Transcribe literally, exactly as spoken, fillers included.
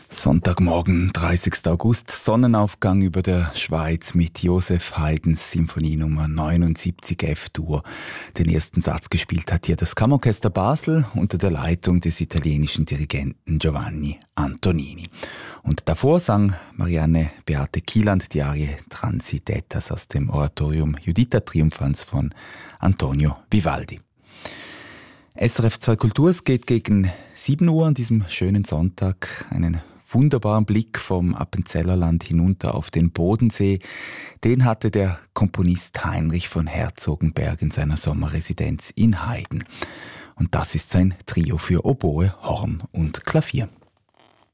Sonntagmorgen, dreißigster August, Sonnenaufgang über der Schweiz mit Joseph Haydns Symphonie Nummer neunundsiebzig F-Dur. Den ersten Satz gespielt hat hier das Kammerorchester Basel unter der Leitung des italienischen Dirigenten Giovanni Antonini. Und davor sang Marianne Beate Kieland die Arie Transitetas aus dem Oratorium Juditha Triumphans von Antonio Vivaldi. S R F zwei Kultur, es geht gegen sieben Uhr an diesem schönen Sonntag. Einen wunderbaren Blick vom Appenzellerland hinunter auf den Bodensee. Den hatte der Komponist Heinrich von Herzogenberg in seiner Sommerresidenz in Heiden. Und das ist sein Trio für Oboe, Horn und Klavier.